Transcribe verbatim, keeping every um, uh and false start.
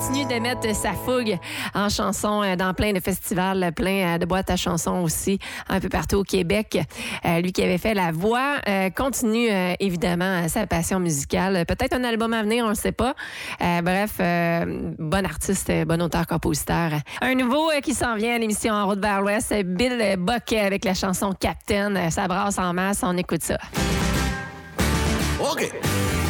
continue de mettre sa fougue en chanson dans plein de festivals, plein de boîtes à chansons aussi, un peu partout au Québec. Euh, lui qui avait fait la voix, euh, continue euh, évidemment sa passion musicale. Peut-être un album à venir, on ne le sait pas. Euh, bref, euh, bon artiste, bon auteur-compositeur. Un nouveau euh, qui s'en vient à l'émission En route vers l'Ouest, Bill Buck avec la chanson Captain. Ça brasse en masse, on écoute ça. OK.